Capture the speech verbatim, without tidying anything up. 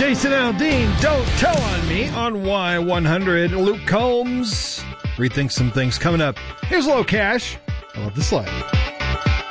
Jason Aldean, Don't Tell on Me on Y one hundred. Luke Combs rethinks some things coming up. Here's Low Cash. I love this life.